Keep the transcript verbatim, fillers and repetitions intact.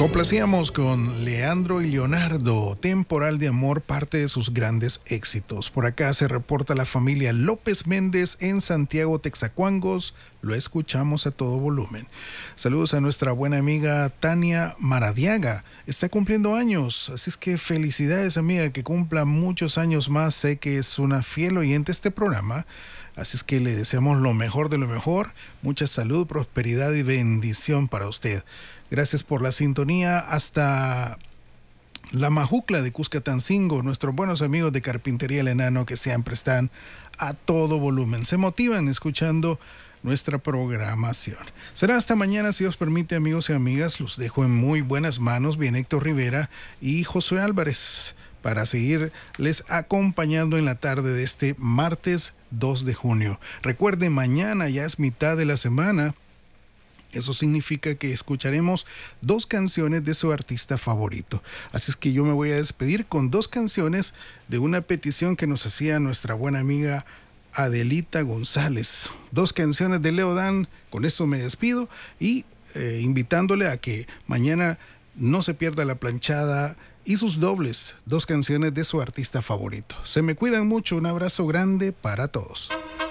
Complacíamos con Leandro y Leonardo, Temporal de Amor, parte de sus grandes éxitos. Por acá se reporta la familia López Méndez en Santiago, Texacuangos. Lo escuchamos a todo volumen. Saludos a nuestra buena amiga Tania Maradiaga. Está cumpliendo años, así es que felicidades, amiga, que cumpla muchos años más. Sé que es una fiel oyente de este programa, así es que le deseamos lo mejor de lo mejor. Mucha salud, prosperidad y bendición para usted. Gracias por la sintonía. Hasta la Majucla de Cuscatancingo, nuestros buenos amigos de Carpintería El Enano, que siempre están a todo volumen. Se motivan escuchando nuestra programación. Será hasta mañana, si Dios permite, amigos y amigas. Los dejo en muy buenas manos, bien Héctor Rivera y Josué Álvarez, para seguirles acompañando en la tarde de este martes dos de junio. Recuerden, mañana ya es mitad de la semana. Eso significa que escucharemos dos canciones de su artista favorito. Así es que yo me voy a despedir con dos canciones de una petición que nos hacía nuestra buena amiga Adelita González. Dos canciones de Leo Dan. Con esto me despido y eh, invitándole a que mañana no se pierda la planchada y sus dobles. Dos canciones de su artista favorito. Se me cuidan mucho. Un abrazo grande para todos.